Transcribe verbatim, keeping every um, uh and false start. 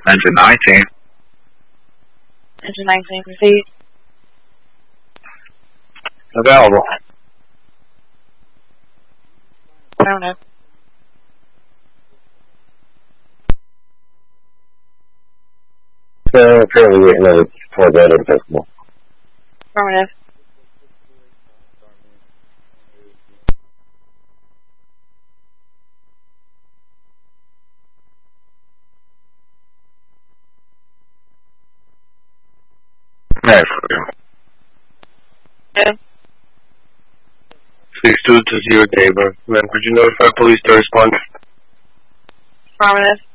Engine nineteen. Engine nineteen, proceed. Available. Affirmative. So currently waiting on it for that accessible. Affirmative. Yes. Good. six two to zero David. When could you notify police to respond? Affirmative.